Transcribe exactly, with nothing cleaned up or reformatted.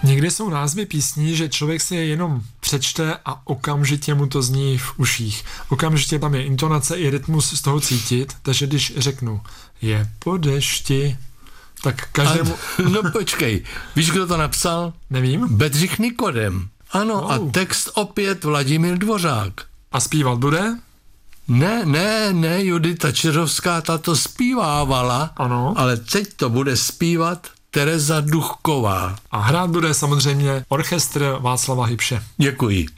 Někdy jsou názvy písní, že člověk si je jenom přečte a okamžitě mu to zní v uších. Okamžitě tam je intonace i rytmus z toho cítit, takže když řeknu je po dešti, tak každému... A, no počkej, víš, kdo to napsal? Nevím. Bedřich Nikodem. Ano, oh. A text opět Vladimír Dvořák. A zpívat bude? Ne, ne, ne, Judita Čiřovská, ta to zpívávala, ano. Ale teď to bude zpívat Tereza Duchková. A hrát bude samozřejmě orchestr Václava Hybše. Děkuji.